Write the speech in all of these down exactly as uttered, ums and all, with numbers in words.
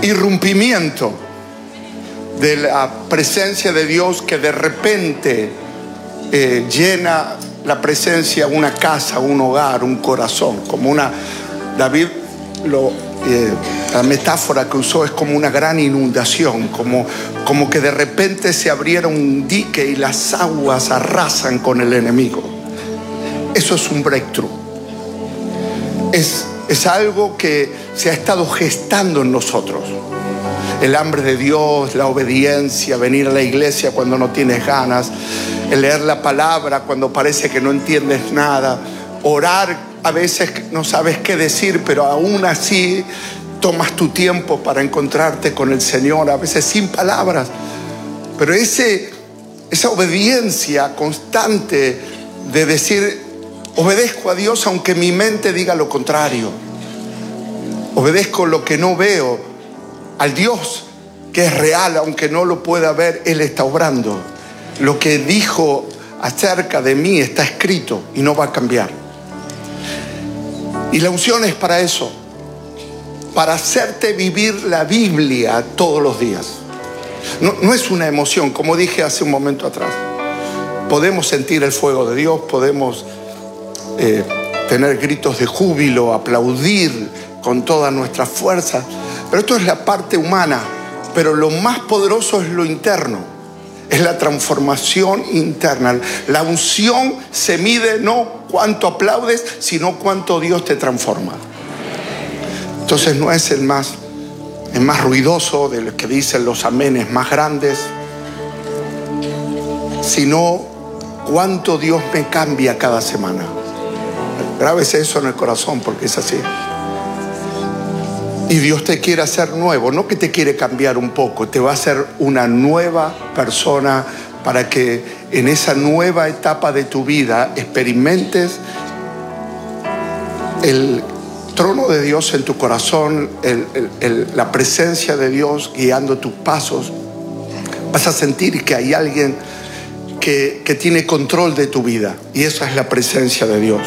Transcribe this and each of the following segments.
irrumpimiento de la presencia de Dios que de repente eh, llena la presencia una casa, un hogar, un corazón, como una, David, lo, eh, la metáfora que usó es como una gran inundación, como, como que de repente se abriera un dique y las aguas arrasan con el enemigo. Eso es un breakthrough. Es, es algo que se ha estado gestando en nosotros. El hambre de Dios, la obediencia, venir a la iglesia cuando no tienes ganas, el leer la palabra cuando parece que no entiendes nada, orar, a veces no sabes qué decir, pero aún así tomas tu tiempo para encontrarte con el Señor, a veces sin palabras. Pero ese, esa obediencia constante de decir, obedezco a Dios aunque mi mente diga lo contrario, obedezco lo que no veo, al Dios que es real, aunque no lo pueda ver, Él está obrando. Lo que dijo acerca de mí está escrito y no va a cambiar. Y la unción es para eso, para hacerte vivir la Biblia todos los días. No, no es una emoción, como dije hace un momento atrás. Podemos sentir el fuego de Dios, podemos eh, tener gritos de júbilo, aplaudir con toda nuestra fuerza. Pero esto es la parte humana, pero lo más poderoso es lo interno, es la transformación interna. La unción se mide no cuánto aplaudes, sino cuánto Dios te transforma. Entonces no es el más, el más ruidoso de los que dicen los amenes más grandes, sino cuánto Dios me cambia cada semana. Grábese eso en el corazón porque es así. Y Dios te quiere hacer nuevo, no que te quiere cambiar un poco, te va a hacer una nueva persona para que en esa nueva etapa de tu vida experimentes el trono de Dios en tu corazón, el, el, el, la presencia de Dios guiando tus pasos. Vas a sentir que hay alguien que, que tiene control de tu vida y esa es la presencia de Dios.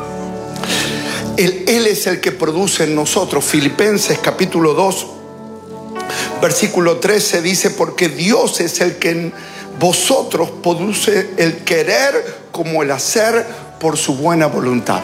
Él, Él es el que produce en nosotros. Filipenses capítulo dos, versículo trece dice, porque Dios es el que en vosotros produce el querer como el hacer por su buena voluntad.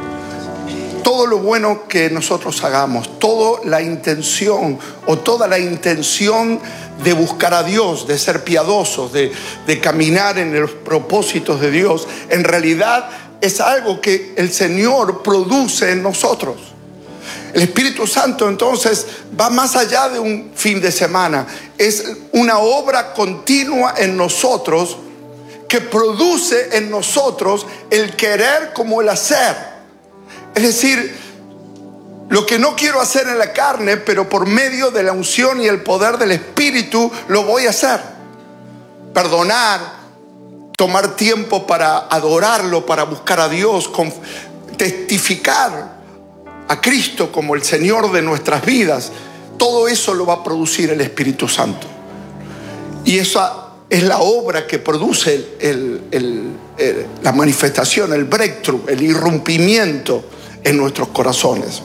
Todo lo bueno que nosotros hagamos, toda la intención o toda la intención de buscar a Dios, de ser piadosos, de, de caminar en los propósitos de Dios, en realidad es algo que el Señor produce en nosotros. El Espíritu Santo entonces va más allá de un fin de semana. Es una obra continua en nosotros que produce en nosotros el querer como el hacer. Es decir, lo que no quiero hacer en la carne, pero por medio de la unción y el poder del Espíritu lo voy a hacer. Perdonar, tomar tiempo para adorarlo, para buscar a Dios, testificar a Cristo como el Señor de nuestras vidas. Todo eso lo va a producir el Espíritu Santo. Y esa es la obra que produce el, el, el, el, la manifestación, el breakthrough, el irrumpimiento en nuestros corazones.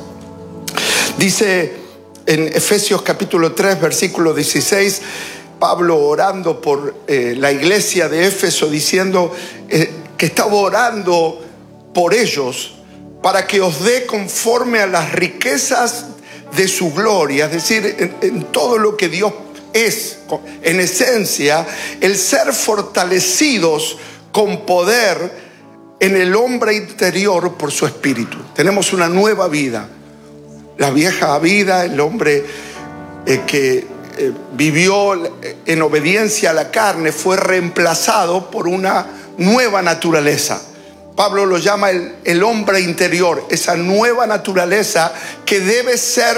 Dice en Efesios capítulo tres, versículo dieciséis, Pablo orando por eh, la iglesia de Éfeso, diciendo eh, que estaba orando por ellos para que os dé conforme a las riquezas de su gloria, es decir, en, en todo lo que Dios es, en esencia, el ser fortalecidos con poder en el hombre interior por su espíritu. Tenemos una nueva vida. La vieja vida, el hombre eh, que Eh, vivió en obediencia a la carne, fue reemplazado por una nueva naturaleza. Pablo lo llama el, el hombre interior, esa nueva naturaleza que debe ser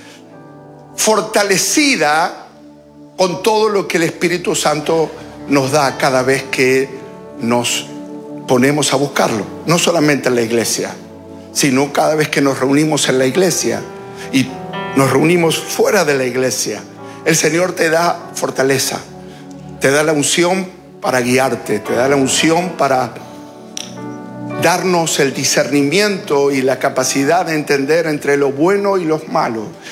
fortalecida con todo lo que el Espíritu Santo nos da cada vez que nos ponemos a buscarlo. No solamente en la iglesia, sino cada vez que nos reunimos en la iglesia y nos reunimos fuera de la iglesia. El Señor te da fortaleza, te da la unción para guiarte, te da la unción para darnos el discernimiento y la capacidad de entender entre lo bueno y lo malo.